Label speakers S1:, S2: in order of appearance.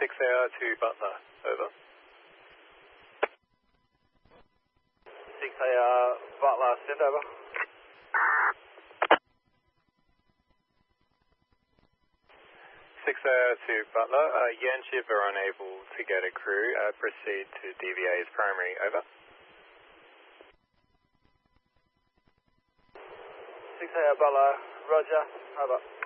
S1: 6AR to Butler, over.
S2: 6AR Butler, send over.
S1: 6AR to Butler, Yanship are unable to get a crew. Proceed to DVA's primary, over.
S2: 6AR Butler, roger, over.